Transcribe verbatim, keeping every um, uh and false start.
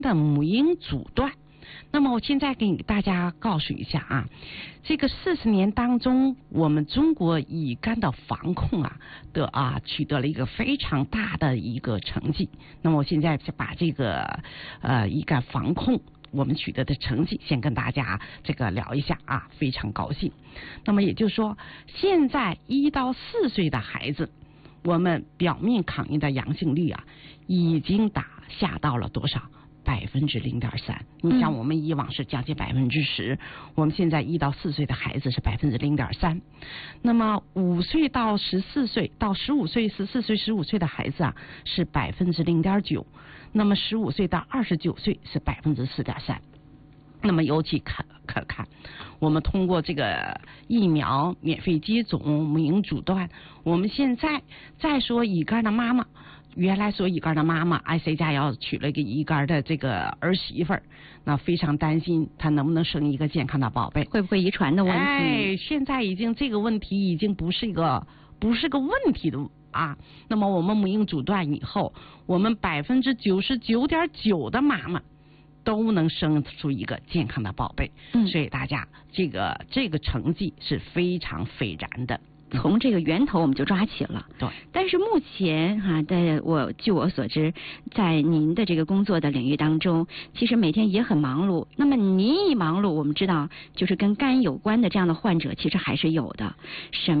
的母婴阻断。那么我现在给大家告诉一下啊，这个四十年当中，我们中国乙肝的防控啊的啊取得了一个非常大的一个成绩。那么我现在把这个呃乙肝防控我们取得的成绩先跟大家这个聊一下啊，非常高兴。那么也就是说，现在一到四岁的孩子，我们表面抗原的阳性率啊，已经打下到了多少？百分之零点三。你像我们以往是将近百分之十，我们现在一到四岁的孩子是百分之零点三。那么五岁到十四岁到十五岁、十四岁、十五岁的孩子啊，是百分之零点九。那么十五岁到二十九岁是百分之四点三。那么尤其可可看，我们通过这个疫苗免费接种、母婴阻断，我们现在再说乙肝的妈妈。原来说乙肝的妈妈，哎，谁家要娶了一个乙肝的这个儿媳妇儿，那非常担心她能不能生一个健康的宝贝， 会不会遗传的问题？ 哎，现在已经这个问题已经不是一个不是个问题的啊。那么我们母婴阻断以后，我们百分之九十九点九的妈妈都能生出一个健康的宝贝。嗯，所以大家这个这个成绩是非常斐然的。 从这个源头我们就抓起了。 对。 但是目前哈，在我据我所知，在您的这个工作的领域当中，其实每天也很忙碌。那么您一忙碌，我们知道就是跟肝有关的这样的患者，其实还是有的。什么